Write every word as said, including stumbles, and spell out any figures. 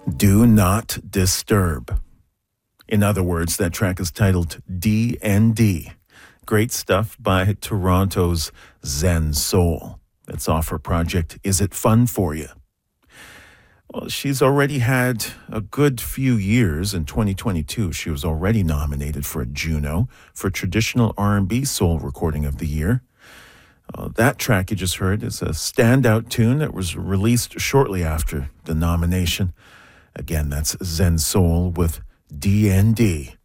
Do Not Disturb. In other words, that track is titled D and D. Great stuff by Toronto's Zen Soul. That's off her project, Is It Fun For You? Well, she's already had a good few years. In twenty twenty-two, she was already nominated for a Juno for Traditional R and B Soul Recording of the Year. Uh, that track you just heard is a standout tune that was released shortly after the nomination. Again, that's Zen Soul with D and D.